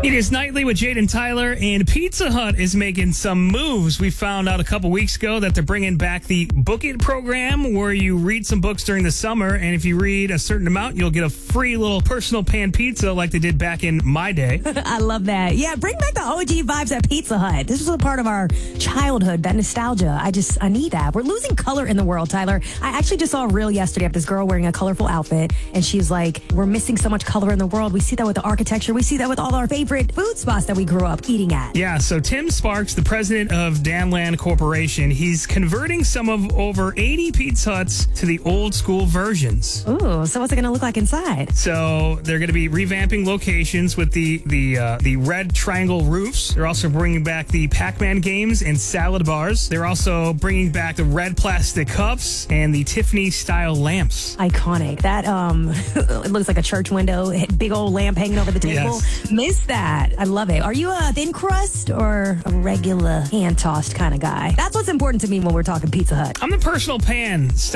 It is Nightly with Jade and Tyler, and Pizza Hut is making some moves. We found out a couple weeks ago that they're bringing back the Book It program, where you read some books during the summer, and if you read a certain amount, you'll get a free little personal pan pizza like they did back in my day. I love that. Yeah, bring back the OG vibes at Pizza Hut. This was a part of our childhood, that nostalgia. I need that. We're losing color in the world, Tyler. I actually just saw a reel yesterday of this girl wearing a colorful outfit, and she's like, we're missing so much color in the world. We see that with the architecture. We see that with all our favorite food spots that we grew up eating at. Yeah, so Tim Sparks, the president of Danland Corporation, he's converting some of over 80 Pizza Huts to the old school versions. Ooh, so what's it going to look like inside? So they're going to be revamping locations with the red triangle roofs. They're also bringing back the Pac-Man games and salad bars. They're also bringing back the red plastic cups and the Tiffany-style lamps. Iconic. That, it looks like a church window, big old lamp hanging over the table. Yes. Miss that. I love it. Are you a thin crust or a regular hand-tossed kind of guy? That's what's important to me when we're talking Pizza Hut. I'm the personal pan